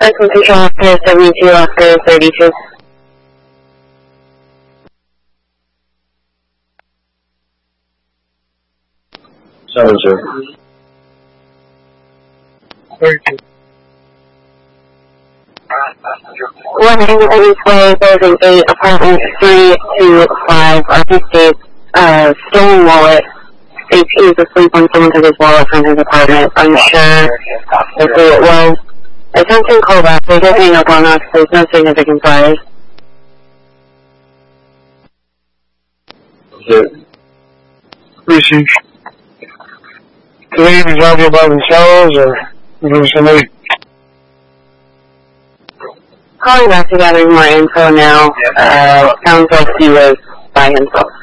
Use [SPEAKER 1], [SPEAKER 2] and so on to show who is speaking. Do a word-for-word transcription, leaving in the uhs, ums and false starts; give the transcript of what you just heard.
[SPEAKER 1] Central Control Oscar seventy-two, Oscar thirty-two.
[SPEAKER 2] Seven, sir.
[SPEAKER 3] thirty-two.
[SPEAKER 1] One East Way, Building eight, Apartment three two five, Arctic State, uh, stolen wallet. States he was asleep when someone took his wallet from his apartment. Unsure of who it was. Attention callback, they don't hang up on us, there's no significant fires.
[SPEAKER 2] Sir.
[SPEAKER 3] Received. Do they even drive here by themselves, or is somebody?
[SPEAKER 1] Calling back to gathering more info now. Uh, sounds like he was by himself.